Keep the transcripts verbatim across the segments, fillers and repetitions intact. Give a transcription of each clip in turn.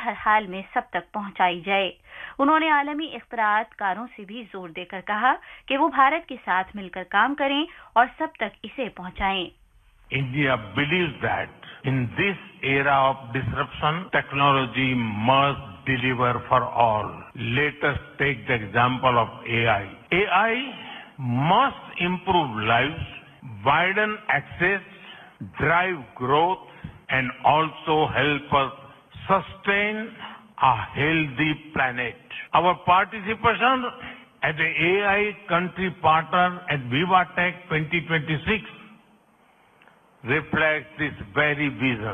हर हाल में सब तक पहुंचाई जाए। उन्होंने आलमी इख्तिराअत कारों से भी जोर देकर कहा कि वो भारत के साथ मिलकर काम करें और सब तक इसे पहुंचाएं। India believes that in this era of disruption, technology must deliver for all. Let us take the example of A I. A I must improve lives, widen access, drive growth, and also help us sustain a healthy planet. Our participation as an A I country partner at VivaTech twenty twenty-six reflects this very vision.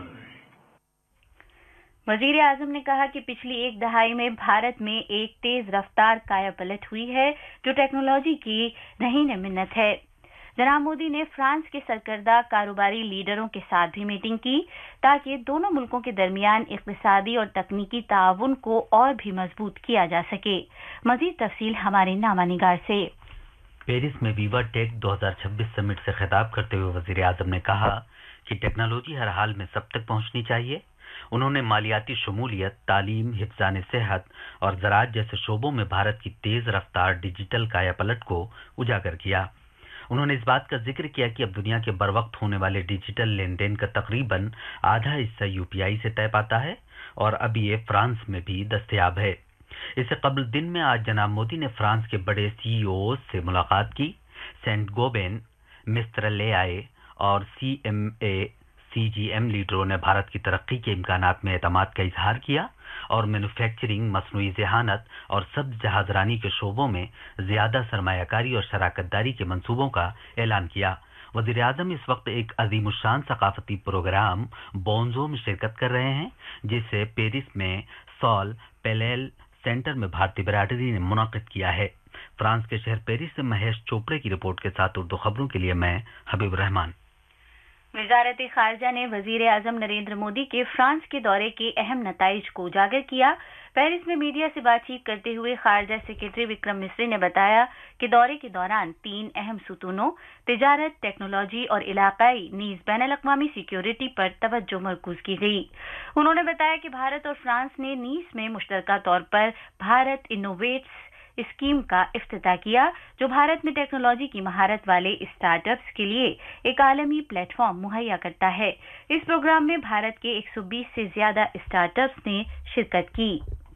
वजीर आजम ने कहा कि पिछली एक दहाई में भारत में एक तेज रफ्तार कायापलट हुई है जो टेक्नोलॉजी की रहीन मिन्नत है। जनाब मोदी ने फ्रांस के सरकर्दा कारोबारी लीडरों के साथ भी मीटिंग की ताकि दोनों मुल्कों के दरमियान इक्तिसादी और तकनीकी ताउन को और भी मजबूत किया जा सके। मजीद तफसील हमारे नामा निगार से। पेरिस में वीवा टेक दो हज़ार छब्बीस समिट से खिताब करते हुए वजीर आजम ने कहा कि टेक्नोलॉजी हर हाल में सब तक पहुंचनी चाहिए। उन्होंने मालियाती शमूलियत, तालीम, हिफ्ज़ान सेहत और ज़राअत जैसे शोबों में भारत की तेज रफ्तार डिजिटल कायापलट को उजागर किया। उन्होंने इस बात का जिक्र किया कि अब दुनिया के बर वक्त होने वाले डिजिटल लेन देन का तकरीबन आधा हिस्सा यूपीआई से तय पाता है और अब ये फ्रांस में भी दस्तयाब है। इससे कबल दिन में आज जनाब मोदी ने फ्रांस के बड़े सीईओ से मुलाकात की। सेंट गोबेन, मिस्टर ले आए और सीएमए सीजीएम लीडरों ने भारत की तरक्की के इम्कानात में एतमाद का इजहार किया और मैन्युफैक्चरिंग, मसनूई ज़हानत और सब्ज़ जहाजरानी के शोबों में ज़्यादा सरमायाकारी और शराकतदारी के मंसूबों का ऐलान किया। वज़ीर आज़म इस वक्त एक अज़ीमुश्शान सकाफती प्रोग्राम बोंजो में शिरकत कर रहे हैं जिसे पेरिस में सॉल पेलेल सेंटर में भारतीय बिरादरी ने मुनक़िद किया है। फ्रांस के शहर पेरिस से महेश चोपड़े की रिपोर्ट के साथ उर्दू खबरों के लिए मैं हबीब रहमान। वज़ारत ख़ारिजा ने वज़ीर आज़म नरेंद्र मोदी के फ्रांस के दौरे के अहम नताइज को उजागर किया। पेरिस में मीडिया से बातचीत करते हुए खारजा सेक्रेटरी विक्रम मिस्री ने बताया कि दौरे के दौरान तीन अहम सुतूनों तिजारत, टेक्नोलॉजी और इलाकाई नीज़ बैनुल-अक़वामी सिक्योरिटी पर तवज्जो मरकूज की गई। उन्होंने बताया कि भारत और फ्रांस ने नीस में मुश्तरका तौर पर भारत इनोवेट्स स्कीम का इफ्तिताह किया जो भारत में टेक्नोलॉजी की महारत वाले स्टार्टअप्स के लिए एक आलमी प्लेटफॉर्म मुहैया करता है। इस प्रोग्राम में भारत के एक सौ बीस से ज्यादा स्टार्टअप्स ने शिरकत की।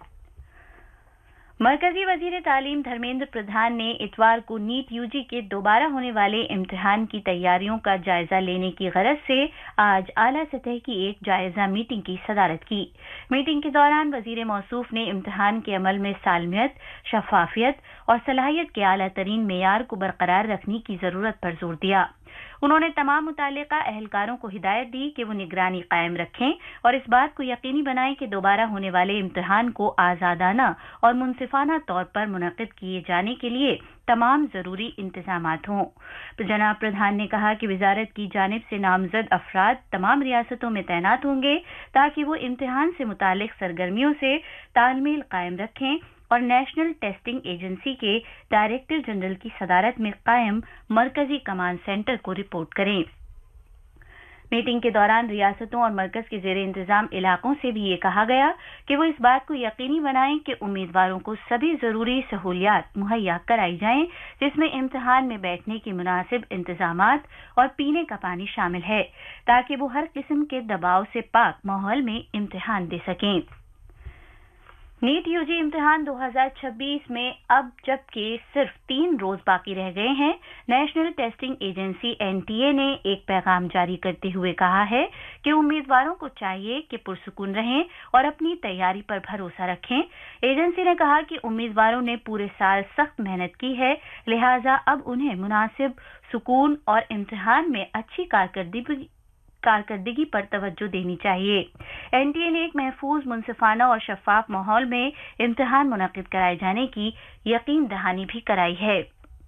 मरकजी वजीर तालीम धर्मेंद्र प्रधान ने इतवार को नीट यूजी के दोबारा होने वाले इम्तिहान की तैयारियों का जायजा लेने की गरज से आज आला सतह की एक जायजा मीटिंग की सदारत की। मीटिंग के दौरान वजीर मौसूफ ने इम्तिहान के अमल में सालमियत, शफाफियत और सलाहियत के आला तरीन मेयार को बरकरार रखने की जरूरत पर जोर दिया। उन्होंने तमाम मुताल्लिका अहलकारों को हिदायत दी कि वो निगरानी कायम रखें और इस बात को यकीनी बनाएं कि दोबारा होने वाले इम्तिहान को आज़ादाना और मुनसिफाना तौर पर मुनक़िद किए जाने के लिए तमाम ज़रूरी इंतजामात हों। जनाब प्रधान ने कहा कि वजारत की जानिब से नामजद अफराद तमाम रियासतों में तैनात होंगे ताकि वो इम्तिहान से मुताल्लिक सरगर्मियों से तालमेल कायम रखें और नेशनल टेस्टिंग एजेंसी के डायरेक्टर जनरल की सदारत में कायम मरकजी कमांड सेंटर को रिपोर्ट करें। मीटिंग के दौरान रियासतों और मरकज के जेर इंतजाम इलाकों से भी ये कहा गया कि वो इस बात को यकीनी बनाएं कि उम्मीदवारों को सभी जरूरी सहूलियात मुहैया कराई जाएं जिसमें इम्तिहान में बैठने के मुनासिब इंतजामात और पीने का पानी शामिल है ताकि वो हर किस्म के दबाव से पाक माहौल में इम्तिहान दे सकें। नीट यूजी इम्तिहान दो हज़ार छब्बीस में अब जबकि सिर्फ तीन रोज बाकी रह गए हैं, नेशनल टेस्टिंग एजेंसी एनटीए ने एक पैगाम जारी करते हुए कहा है कि उम्मीदवारों को चाहिए कि पुरसुकून रहें और अपनी तैयारी पर भरोसा रखें। एजेंसी ने कहा कि उम्मीदवारों ने पूरे साल सख्त मेहनत की है, लिहाजा अब उन्हें मुनासिब सुकून और इम्तिहान में अच्छी कारकर्दगी कारकर्दगी पर तवज्जो देनी चाहिए। एनटीए ने एक महफूज, मुनसिफाना और शफाफ माहौल में इम्तिहान मुनक़िद कराए जाने की यकीन दहानी भी कराई है।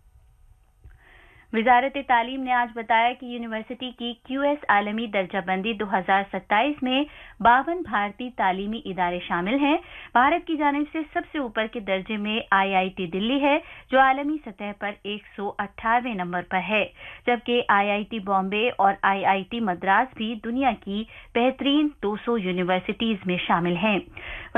वज़ारत तालीम ने आज बताया कि यूनिवर्सिटी की क्यूएस आलमी दर्जाबंदी दो हज़ार सत्ताईस में बावन भारतीय तालीमी इदारे शामिल हैं। भारत की जानिब से सबसे ऊपर के दर्जे में आईआईटी दिल्ली है जो आलमी सतह पर एक सौ अट्ठानवे नंबर पर है, जबकि आईआईटी बॉम्बे और आईआईटी मद्रास भी दुनिया की बेहतरीन दो सौ यूनिवर्सिटीज में शामिल हैं।